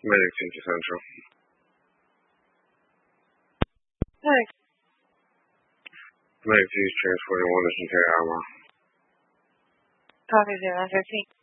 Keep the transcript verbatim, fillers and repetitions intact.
Medic Teacher Central. Hey. Medic Teacher transporting one to Care Hour. Copy zero one thirteen.